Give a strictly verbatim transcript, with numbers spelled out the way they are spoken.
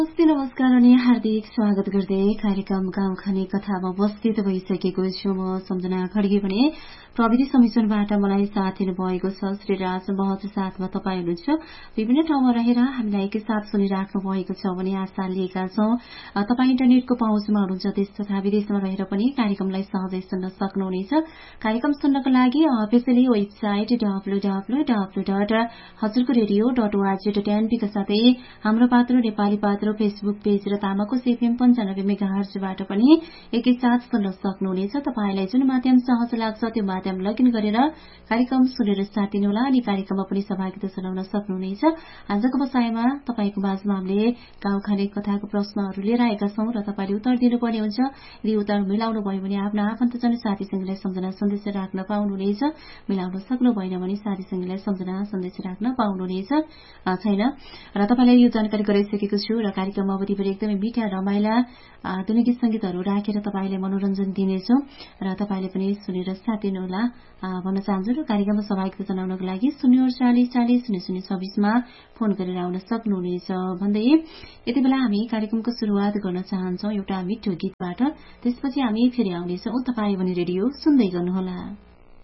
नमस्ते नमस्कार अनि हार्दिक स्वागत गर्दै कार्यक्रम गाउँ खाने कथामा उपस्थित भइसकेको छु म सम्झना खड्गे भने प्रविधि समिशनबाट मलाई साथ दिनुभएको छ श्रीराज महत साथमा तपाईँ हुनुहुन्छ विभिन्न ठाउँमा रहेर हामीलाई एकैसाथ सुनिराख्नु भएको छ भने आशा लिएका छौं तपाईँ इन्टरनेटको पहुँचमा हुनुहुन्छ देश तथा विदेशमा रहेर पनि कार्यक्रमलाई सहजै सुन्न सक्नुहुनेछ। कार्यक्रम सुन्नको लागि officially website W W W dot हजुरको radio dot ORG dot NP का साथै हाम्रो पात्र नेपाली पात्र फेसबुक पेज र तामाको सीएफएम पन्चानब्बे मेगाहर्जबाट पनि एकैसाथ सुन्न सक्नुहुनेछ। तपाईलाई जुन माध्यम सहज लाग्छ त्यो माध्यम लगइन गरेर कार्यक्रम सुनेर साथ दिनुहोला अनि कार्यक्रममा पनि सहभागिता जनाउन सक्नुहुनेछ। आजको बसाइमा तपाईको माझमा हामीले गाउँ खाने कथाको प्रश्नहरू लिएर आएका छौं र तपाईले उत्तर दिनुपर्ने हुन्छ। यदि उत्तर मिलाउनु भयो भने आफ्ना आफन्तजन साथीसँगलाई सम्झना सन्देश राख्न पाउनुहुनेछ। मिलाउन सक्नु भएन भने साथीसँगलाई सम्झना सन्देश राख्न पाउनुहुनेछ छैन र तपाईलाई यो जानकारी गराइसकेको छु र कार्यक्रममा अवधिभरि एकदमै मिठा रमाइला आधुनिक गीत संगीतहरू राखेर तपाईलाई मनोरञ्जन दिनेछु र तपाईले पनि सुनेर साथ दिनुहोला भन्न चाहन्छु। र कार्यक्रममा सहभागिता जनाउनको लागि शून्य चालिस चालिस शून्य शून्य छब्बीसमा फोन गरेर आउन सक्नुहुनेछ भन्दै यति बेला हामी कार्यक्रमको सुरुवात गर्न चाहन्छौं एउटा मिठो गीतबाट। त्यसपछि हामी फेरि आउनेछौं। तपाई पनि रेडियो सुन्दै गर्नुहोला।